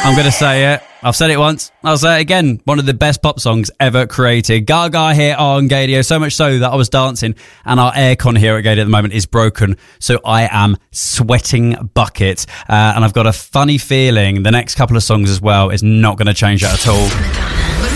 I'm going to say it. I've said it once. I'll say it again. One of the best pop songs ever created. Gaga here on Gaydio. So much so that I was dancing and our aircon here at Gaydio at the moment is broken. So I am sweating buckets. And I've got a funny feeling the next couple of songs as well is not going to change that at all.